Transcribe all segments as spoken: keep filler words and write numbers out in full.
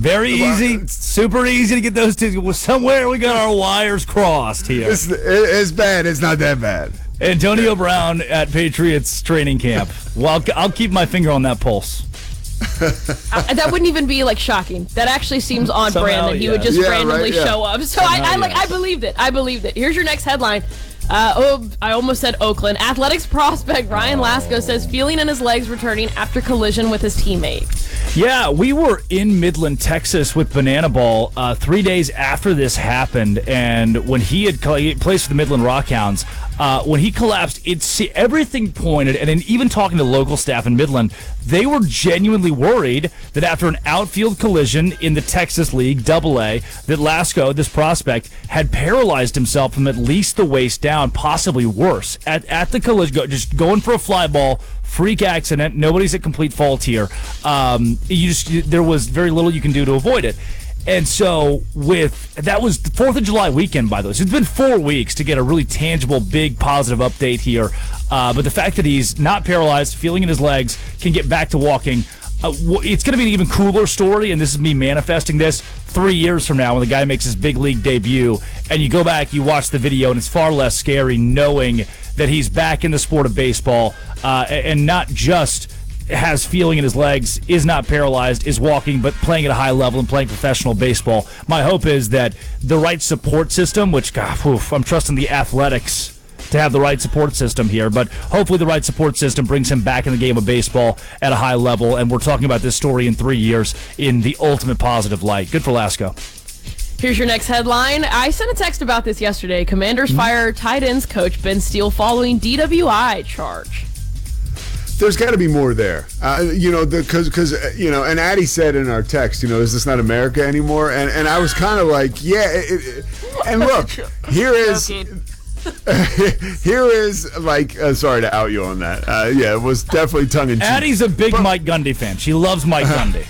Very easy, super easy to get those two. Somewhere we got our wires crossed here. It's, it's bad. It's not that bad. Antonio Brown at Patriots training camp. Well, I'll, I'll keep my finger on that pulse. I, that wouldn't even be like shocking. That actually seems on Somehow, brand that he yeah. would just Yeah, randomly right, yeah. show up. So Somehow, I, I like yes. I believed it. I believed it. Here's your next headline. Uh, oh, I almost said Oakland. Athletics prospect Ryan Oh. Lasko says feeling in his legs returning after collision with his teammate. Yeah, we were in Midland, Texas with Banana Ball uh, three days after this happened, and when he had coll- he plays for the Midland Rockhounds, uh, when he collapsed, it's everything pointed, and then even talking to local staff in Midland, they were genuinely worried that after an outfield collision in the Texas League, Double A, that Lasko, this prospect, had paralyzed himself from at least the waist down, possibly worse. At at the collision, go, just going for a fly ball, freak accident, nobody's at complete fault here. Um, you just there was very little you can do to avoid it. And so with that was the fourth of July weekend, by the way. So it's been four weeks to get a really tangible, big, positive update here. Uh, but the fact that he's not paralyzed, feeling in his legs, can get back to walking, uh, it's going to be an even cooler story, and this is me manifesting this three years from now when the guy makes his big league debut, and you go back, you watch the video, and it's far less scary knowing that he's back in the sport of baseball, uh, and not just has feeling in his legs, is not paralyzed, is walking, but playing at a high level and playing professional baseball. My hope is that the right support system, which, God, oof, I'm trusting the Athletics to have the right support system here, but hopefully the right support system brings him back in the game of baseball at a high level, and we're talking about this story in three years in the ultimate positive light. Good for Lasko. Here's your next headline. I sent a text about this yesterday. Commanders mm-hmm. fire tight ends coach Ben Steele following D W I charge. There's got to be more there, uh, you know, because because you know, and Addie said in our text, you know, is this not America anymore? And and I was kind of like, yeah. It, it, and look, here is here is like, uh, sorry to out you on that. Uh, yeah, it was definitely tongue in cheek. Addie's a big but, Mike Gundy fan. She loves Mike uh, Gundy.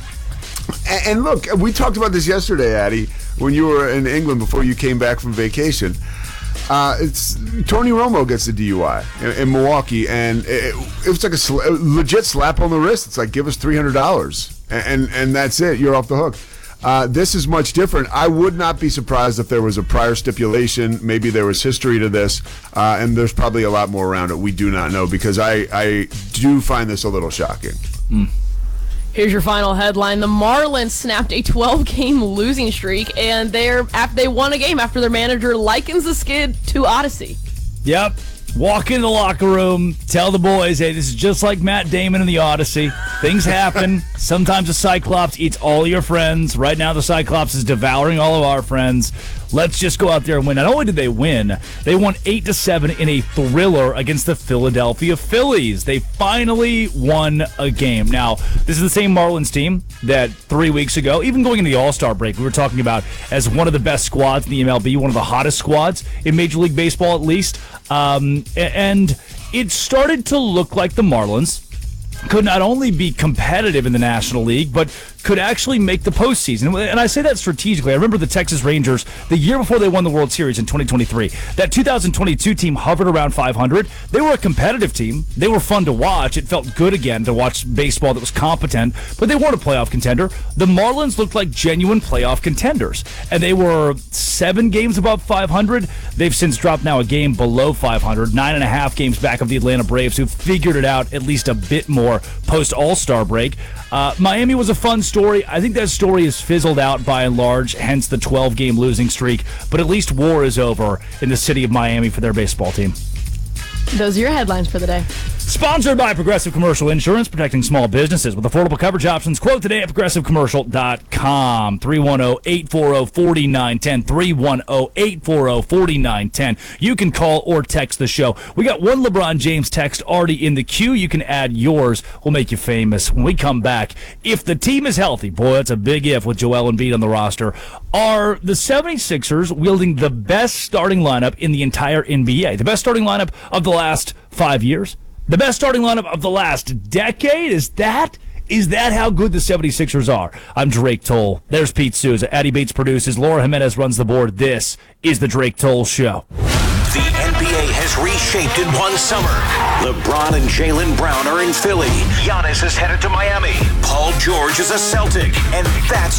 And, and look, we talked about this yesterday, Addie, when you were in England before you came back from vacation. Uh, it's Tony Romo gets the D U I in, in Milwaukee, and it, it was like a sl- legit slap on the wrist. It's like, give us three hundred dollars, and, and and that's it. You're off the hook. Uh, this is much different. I would not be surprised if there was a prior stipulation. Maybe there was history to this, uh, and there's probably a lot more around it. We do not know, because I, I do find this a little shocking. Mm. Here's your final headline. The Marlins snapped a twelve-game losing streak, and they're after they won a game after their manager likens the skid to Odyssey. Yep. Walk in the locker room, tell the boys, hey, this is just like Matt Damon in the Odyssey. Things happen. Sometimes the Cyclops eats all your friends. Right now the Cyclops is devouring all of our friends. Let's just go out there and win. Not only did they win, they won eight to seven in a thriller against the Philadelphia Phillies. They finally won a game. Now, this is the same Marlins team that three weeks ago, even going into the All-Star break, we were talking about as one of the best squads in the M L B, one of the hottest squads in Major League Baseball at least. Um, and it started to look like the Marlins could not only be competitive in the National League, but could actually make the postseason. And I say that strategically. I remember the Texas Rangers, the year before they won the World Series in twenty twenty-three. That two thousand twenty-two team hovered around five hundred. They were a competitive team. They were fun to watch. It felt good again to watch baseball that was competent, but they weren't a playoff contender. The Marlins looked like genuine playoff contenders, and they were seven games above five hundred. They've since dropped now a game below five hundred, nine and a half games back of the Atlanta Braves, who figured it out at least a bit more post-All-Star break. Uh, Miami was a fun story. I think that story is fizzled out by and large, hence the twelve-game losing streak. But at least war is over in the city of Miami for their baseball team. Those are your headlines for the day. Sponsored by Progressive Commercial Insurance, protecting small businesses with affordable coverage options. Quote today at progressive commercial dot com. three one zero, eight four zero, four nine one zero. three one zero, eight four zero, four nine one zero. You can call or text the show. We got one LeBron James text already in the queue. You can add yours. We'll make you famous when we come back. If the team is healthy, boy, that's a big if with Joel Embiid on the roster, are the seventy-sixers wielding the best starting lineup in the entire N B A? The best starting lineup of the last five years? The best starting lineup of the last decade? Is that is that how good the seventy-sixers are? I'm Drake Toll. There's Pete Souza. Addie Bates produces. Laura Jimenez runs the board. This is the Drake Toll Show. The N B A has reshaped in one summer. LeBron and Jaylen Brown are in Philly. Giannis is headed to Miami. Paul George is a Celtic. And that's